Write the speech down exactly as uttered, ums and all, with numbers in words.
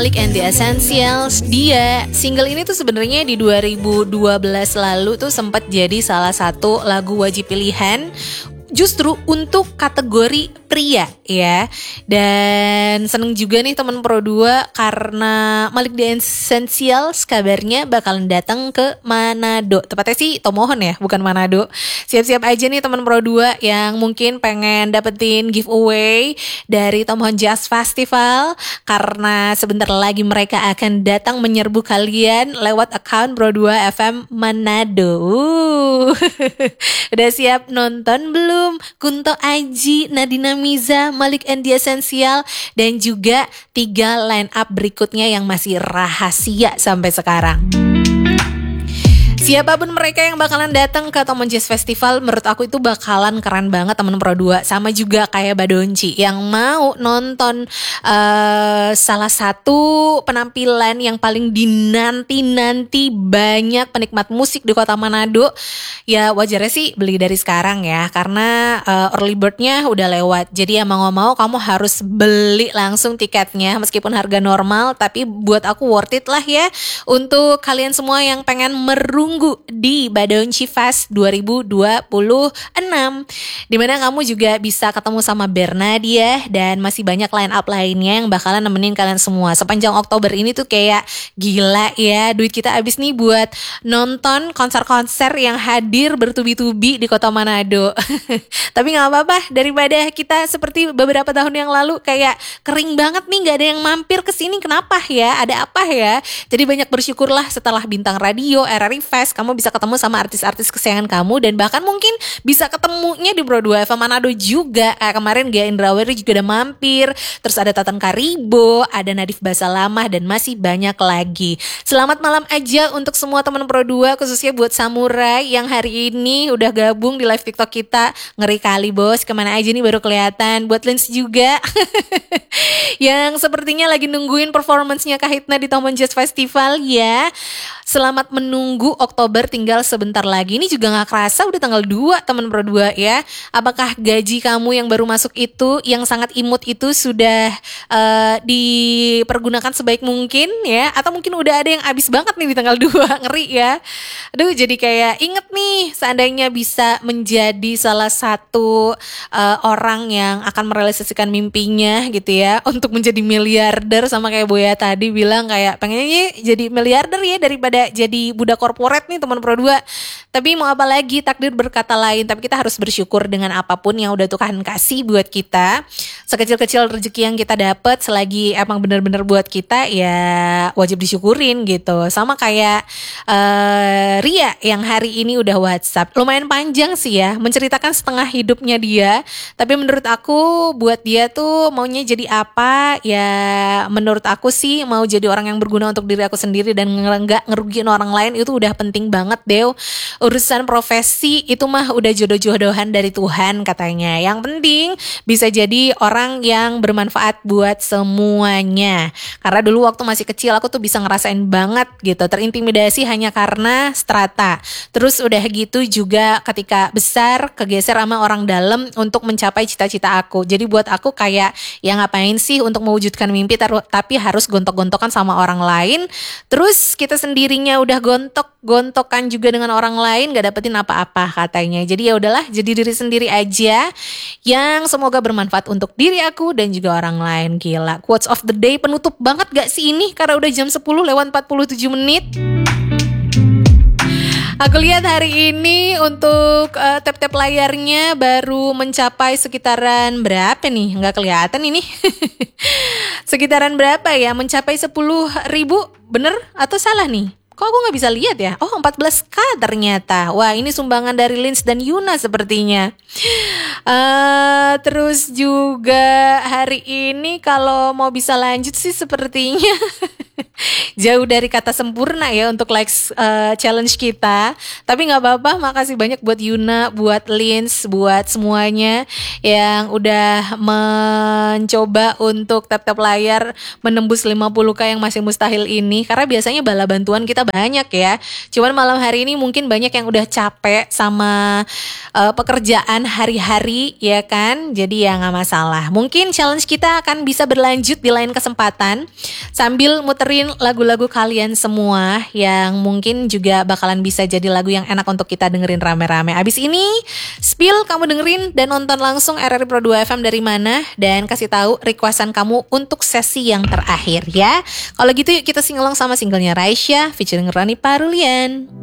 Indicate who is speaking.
Speaker 1: Malik and the Essentials. Dia single ini tuh sebenarnya di dua ribu dua belas lalu tuh sempat jadi salah satu lagu wajib pilihan justru untuk kategori pria ya. Dan seneng juga nih teman Pro dua karena Malik The Essentials kabarnya bakalan datang ke Manado. Tepatnya sih Tomohon ya, bukan Manado. Siap-siap aja nih teman Pro dua yang mungkin pengen dapetin giveaway dari Tomohon Jazz Festival, karena sebentar lagi mereka akan datang menyerbu kalian lewat account Pro dua F M Manado. Uh. Udah siap nonton belum? Kunto Aji, Nadina Miza, Malik and the Essential, dan juga tiga line up berikutnya yang masih rahasia sampai sekarang. Siapapun mereka yang bakalan datang ke Tomohon Jazz Festival, menurut aku itu bakalan keren banget temen Pro dua. Sama juga kayak Badonci yang mau nonton uh, salah satu penampilan yang paling dinanti-nanti banyak penikmat musik di kota Manado. Ya wajarnya sih beli dari sekarang ya, karena uh, early bird-nya udah lewat. Jadi ya mau gak mau kamu harus beli langsung tiketnya meskipun harga normal. Tapi buat aku worth it lah ya, untuk kalian semua yang pengen merung di Badonci Fest dua ribu dua puluh enam, dimana kamu juga bisa ketemu sama Bernadia dan masih banyak line up lainnya yang bakalan nemenin kalian semua. Sepanjang Oktober ini tuh kayak gila ya, duit kita habis nih buat nonton konser-konser yang hadir bertubi-tubi di kota Manado. Tapi gak apa-apa, daripada kita seperti beberapa tahun yang lalu kayak kering banget nih gak ada yang mampir ke sini. Kenapa ya? Ada apa ya? Jadi banyak bersyukurlah setelah Bintang Radio, R R I Fest, kamu bisa ketemu sama artis-artis kesayangan kamu, dan bahkan mungkin bisa ketemunya di Pro dua F M Manado juga. Eh, kemarin Gia Indraweri juga udah mampir, terus ada Tatan Karibo, ada Nadif Basalamah, dan masih banyak lagi. Selamat malam aja untuk semua teman Pro dua, khususnya buat Samurai yang hari ini udah gabung di live TikTok kita. Ngeri kali bos, kemana aja nih baru kelihatan. Buat Lins juga yang sepertinya lagi nungguin performance-nya Kahitna di Tomohon Jazz Festival ya. Selamat menunggu, Oktober tinggal sebentar lagi. Ini juga gak kerasa udah tanggal dua teman Pro dua ya. Apakah gaji kamu yang baru masuk itu, yang sangat imut itu sudah uh, dipergunakan sebaik mungkin ya? Atau mungkin udah ada yang habis banget nih di tanggal dua, ngeri ya. Aduh, jadi kayak inget nih seandainya bisa menjadi salah satu uh, orang yang akan merealisasikan mimpinya gitu ya, untuk menjadi miliarder, sama kayak Boya tadi bilang kayak pengennya jadi miliarder ya daripada jadi budak korporat nih teman Pro dua. Tapi mau apa lagi, takdir berkata lain. Tapi kita harus bersyukur dengan apapun yang udah Tuhan kasih buat kita. Sekecil-kecil rezeki yang kita dapat, selagi emang benar-benar buat kita, ya wajib disyukurin gitu. Sama kayak uh, Ria yang hari ini udah WhatsApp. Lumayan panjang sih ya, menceritakan setengah hidupnya dia. Tapi menurut aku buat dia tuh maunya jadi apa, ya menurut aku sih mau jadi orang yang berguna untuk diri aku sendiri dan nggak ngerugiin orang lain. Itu udah penting banget deh. Urusan profesi itu mah udah jodoh-jodohan dari Tuhan katanya. Yang penting bisa jadi orang yang bermanfaat buat semuanya. Karena dulu waktu masih kecil aku tuh bisa ngerasain banget gitu, terintimidasi hanya karena strata. Terus udah gitu juga ketika besar kegeser sama orang dalam untuk mencapai cita-cita aku. Jadi buat aku kayak ya ngapain sih untuk mewujudkan mimpi taruh, tapi harus gontok-gontokan sama orang lain. Terus kita sendirinya udah gontok-gontokan juga dengan orang lain, gak dapetin apa-apa katanya. Jadi ya udahlah, jadi diri sendiri aja yang semoga bermanfaat untuk diri aku dan juga orang lain. Gila, quotes of the day penutup banget gak sih ini? Karena udah jam sepuluh lewat empat puluh tujuh menit. Aku lihat hari ini untuk uh, tap-tap layarnya baru mencapai sekitaran berapa nih? Nggak kelihatan ini. Sekitaran berapa ya? Mencapai sepuluh ribu, bener atau salah nih? Kok aku gak bisa lihat ya? Oh, empat belas ribu ternyata. Wah, ini sumbangan dari Lins dan Yuna sepertinya. Uh, terus juga hari ini kalau mau bisa lanjut sih sepertinya Jauh dari kata sempurna ya untuk likes uh, challenge kita. Tapi nggak apa-apa, makasih banyak buat Yuna, buat Lins, buat semuanya yang udah mencoba untuk tap-tap layar menembus lima puluh k yang masih mustahil ini. Karena biasanya bala bantuan kita banyak ya. Cuman malam hari ini mungkin banyak yang udah capek sama uh, pekerjaan hari-hari ya kan. Jadi ya nggak masalah. Mungkin challenge kita akan bisa berlanjut di lain kesempatan sambil muterin lagu-lagu kalian semua yang mungkin juga bakalan bisa jadi lagu yang enak untuk kita dengerin rame-rame. Abis ini spill kamu dengerin dan nonton langsung R R I Pro dua F M dari mana dan kasih tahu requestan kamu untuk sesi yang terakhir ya. Kalau gitu yuk kita singelong sama singlenya Raisya featuring Roni Parulian.